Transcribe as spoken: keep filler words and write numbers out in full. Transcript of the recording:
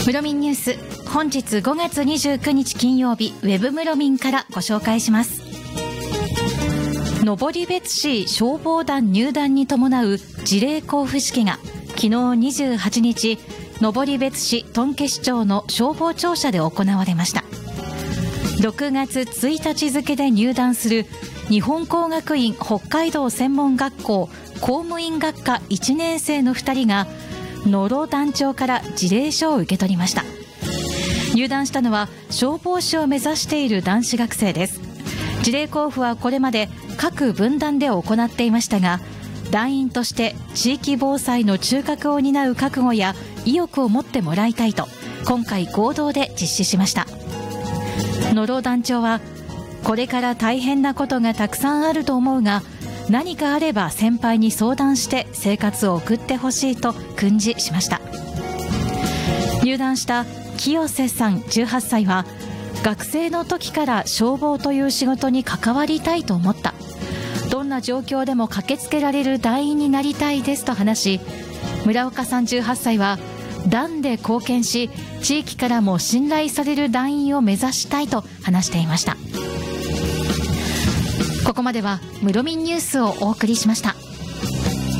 ムロミンニュース、本日ごがつにじゅうくにち金曜日、ウェブムロミンからご紹介します。登別市消防団入団に伴う辞令交付式が昨日にじゅうはちにち、登別市頓家市長の消防庁舎で行われました。ろくがつついたち付で入団する日本工学院北海道専門学校公務員学科いちねんせいのふたりが野呂団長から辞令書を受け取りました。入団したのは消防士を目指している男子学生です。辞令交付はこれまで各分団で行っていましたが、団員として地域防災の中核を担う覚悟や意欲を持ってもらいたいと、今回合同で実施しました。野呂団長は、これから大変なことがたくさんあると思うが、何かあれば先輩に相談して生活を送ってほしいと訓示しました。入団した清瀬さんじゅうはっさいは、学生の時から消防という仕事に関わりたいと思った、どんな状況でも駆けつけられる団員になりたいですと話し、村岡さんじゅうはっさいは、団で貢献し地域からも信頼される団員を目指したいと話していました。ここまではムロミンニュースをお送りしました。